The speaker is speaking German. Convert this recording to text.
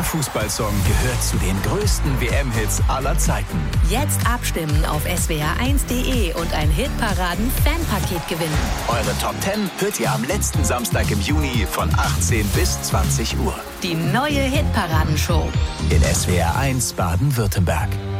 Der Fußballsong gehört zu den größten WM-Hits aller Zeiten. Jetzt abstimmen auf swr1.de und ein Hitparaden-Fanpaket gewinnen. Eure Top 10 hört ihr am letzten Samstag im Juni von 18 bis 20 Uhr. Die neue Hitparadenshow In SWR 1 Baden-Württemberg.